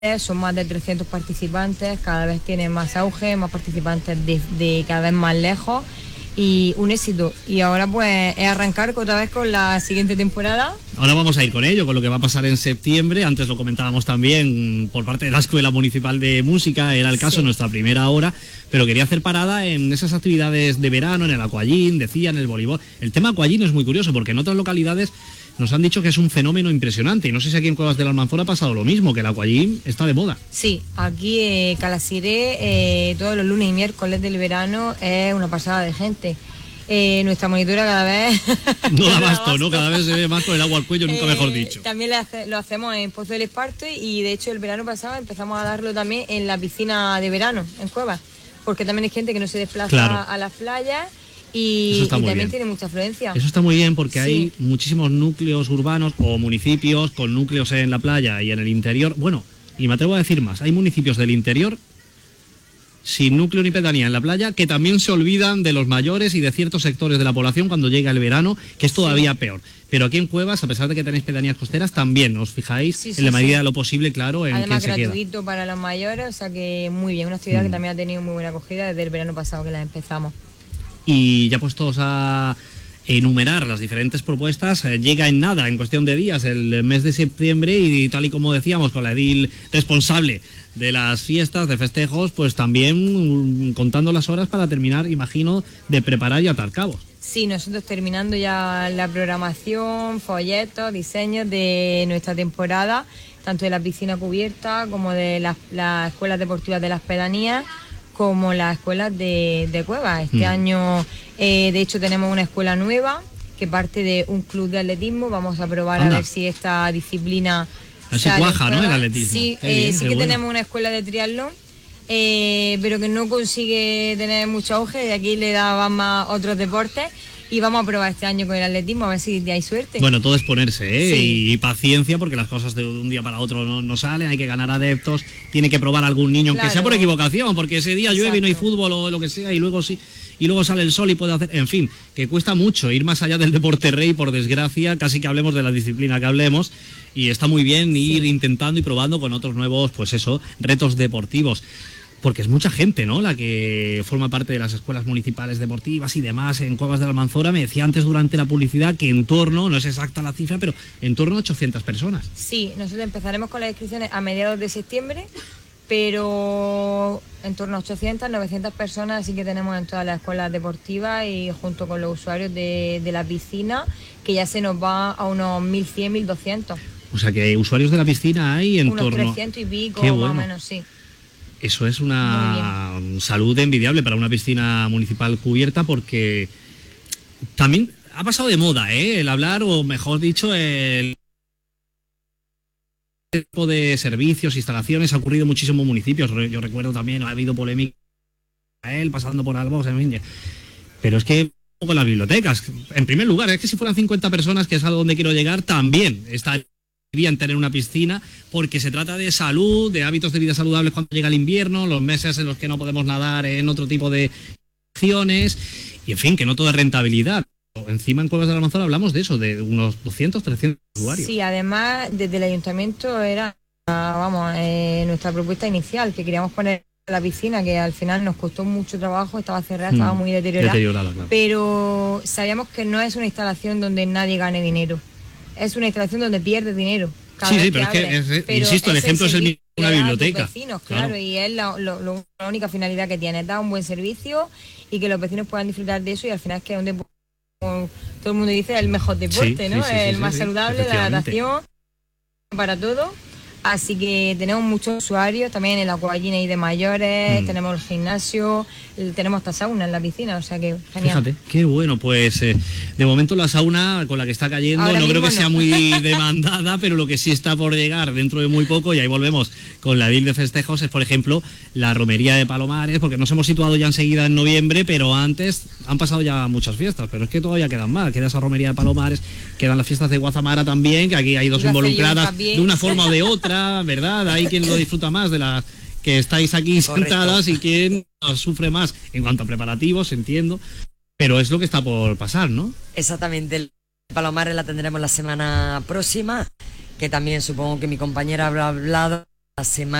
son más de 300 participantes, cada vez tienen más auge, más participantes de cada vez más lejos y un éxito. Y ahora pues es arrancar otra vez con la siguiente temporada. Ahora vamos a ir con ello, con lo que va a pasar en septiembre. Antes lo comentábamos también por parte de la Escuela Municipal de Música, era el caso, nuestra primera hora, pero quería hacer parada en esas actividades de verano, en el aquagym, decía, en el voleibol. El tema aquagym es muy curioso porque en otras localidades nos han dicho que es un fenómeno impresionante y no sé si aquí en Cuevas del Almanzora ha pasado lo mismo, que el aquagym está de moda. Sí, aquí Calasiré todos los lunes y miércoles del verano es una pasada de gente. Nuestra monitora cada vez no da abasto, ¿no? Cada vez se ve más con el agua al cuello, nunca mejor dicho. También lo hacemos en Pozo del Esparto y de hecho el verano pasado empezamos a darlo también en la piscina de verano en Cuevas, porque también hay gente que no se desplaza a las playas. Y también bien. Tiene mucha afluencia. Eso está muy bien porque hay muchísimos núcleos urbanos o municipios con núcleos en la playa y en el interior. Bueno, y me atrevo a decir más, hay municipios del interior sin núcleo ni pedanía en la playa que también se olvidan de los mayores y de ciertos sectores de la población cuando llega el verano, que es todavía peor. Pero aquí en Cuevas, a pesar de que tenéis pedanías costeras, también os fijáis en la medida de lo posible, claro, en además quién se queda. Gratuito para los mayores, o sea que muy bien, una actividad que también ha tenido muy buena acogida desde el verano pasado que la empezamos. Y ya puestos a enumerar las diferentes propuestas, llega en nada, en cuestión de días, el mes de septiembre y tal y como decíamos, con la edil responsable de las fiestas, de festejos, pues también contando las horas para terminar, imagino, de preparar y atar cabos. Sí, nosotros terminando ya la programación, folletos, diseños de nuestra temporada, tanto de la piscina cubierta como de las escuelas deportivas de las pedanías, como las escuelas de Cuevas. Este año, de hecho, tenemos una escuela nueva que parte de un club de atletismo. Vamos a probar a ver si esta disciplina se cuaja, ¿no? El atletismo. Sí, sí que tenemos una escuela de triatlón, pero que no consigue tener mucho auge, y aquí le daban más otros deportes. Y vamos a probar este año con el atletismo a ver si hay suerte. Bueno, todo es ponerse, y paciencia, porque las cosas de un día para otro no salen, hay que ganar adeptos, tiene que probar algún niño, aunque sea por equivocación, porque ese día llueve y no hay fútbol o lo que sea, y luego sí, y luego sale el sol y puede hacer, en fin, que cuesta mucho ir más allá del deporte rey, por desgracia, casi que hablemos de la disciplina que hablemos, y está muy bien ir intentando y probando con otros nuevos, pues eso, retos deportivos. Porque es mucha gente, ¿no?, la que forma parte de las escuelas municipales deportivas y demás en Cuevas del Almanzora. Me decía antes durante la publicidad que en torno, no es exacta la cifra, pero en torno a 800 personas. Sí, nosotros empezaremos con las inscripciones a mediados de septiembre, pero en torno a 800, 900 personas sí que tenemos en todas las escuelas deportivas y junto con los usuarios de la piscina, que ya se nos va a unos 1.100, 1.200. O sea que usuarios de la piscina hay en unos torno... 300 y pico, más o menos, sí. Eso es una salud envidiable para una piscina municipal cubierta, porque también ha pasado de moda, el hablar, o mejor dicho, el tipo de servicios, instalaciones, ha ocurrido en muchísimos municipios. Yo recuerdo también, ha habido polémica, pasando por algo, pero es que con las bibliotecas, en primer lugar, es que si fueran 50 personas, que es a donde quiero llegar, también está bien tener una piscina, porque se trata de salud, de hábitos de vida saludables cuando llega el invierno, los meses en los que no podemos nadar en otro tipo de acciones, y en fin, que no todo es rentabilidad. Encima en Cuevas del Almanzora hablamos de eso, de unos 200, 300 usuarios. Sí, además desde el ayuntamiento era, nuestra propuesta inicial, que queríamos poner la piscina, que al final nos costó mucho trabajo, estaba cerrada, estaba muy deteriorada, claro. Pero sabíamos que no es una instalación donde nadie gane dinero. Es una instalación donde pierdes dinero. Sí, pero es que, insisto, el ejemplo es el mismo de una biblioteca. Vecinos, claro, y es la única finalidad que tiene, dar un buen servicio y que los vecinos puedan disfrutar de eso, y al final es que es un deporte, como todo el mundo dice, el mejor deporte, ¿no? El más saludable, la natación, para todo. Así que tenemos muchos usuarios, también en el aquagym y de mayores, tenemos el gimnasio, tenemos hasta sauna en la piscina, o sea que genial. Fíjate, qué bueno, pues de momento la sauna con la que está cayendo ahora no creo que sea muy demandada, pero lo que sí está por llegar dentro de muy poco, y ahí volvemos con la edil de festejos, es por ejemplo la romería de Palomares, porque nos hemos situado ya enseguida en noviembre, pero antes han pasado ya muchas fiestas, pero es que todavía quedan más, queda esa romería de Palomares, quedan las fiestas de Guazamara también, que aquí hay dos involucradas de una forma o de otra, ¿verdad? Hay quien lo disfruta más de las que estáis aquí sentadas y quien sufre más en cuanto a preparativos, entiendo, pero es lo que está por pasar, ¿no? Exactamente, el Palomares la tendremos la semana próxima, que también supongo que mi compañera habrá hablado semana.